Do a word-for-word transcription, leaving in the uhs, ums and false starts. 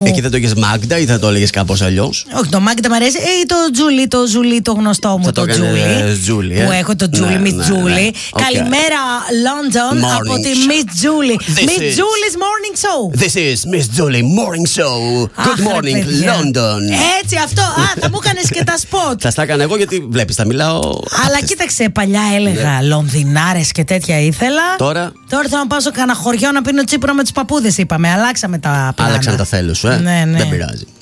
Εκεί θα το έλεγες Μάγδα ή θα το έλεγες κάπως αλλιώς? Όχι, το Μάγδα μ' αρέσει. Ή το Τζούλι, το Ζουλί, το γνωστό μου. Θα το το Τζούλι. Ε? Που έχω το Τζούλι, ναι, Miss ναι, Τζούλι. ναι. Καλημέρα, London, Morning από τη show. Miss Τζούλι. This Miss is- Julie's Morning Show. This is Miss Julie Morning Show. Good Αχ, ρε morning, παιδιά. London. Έτσι, αυτό. Α, θα μου έκανε και τα σποτ. Θα στα έκανα εγώ γιατί βλέπεις, θα μιλάω. Αλλά κοίταξε, παλιά έλεγα Λονδινάρες και τέτοια ήθελα. Τώρα Τώρα θα πάω στο κανένα χωριό να πίνω τσίπουρο με τους παππούδες, είπαμε. Αλλάξαμε τα πλάνα. άλλαξαν τα θέλω σου, ε. Ναι, ναι. Δεν πειράζει.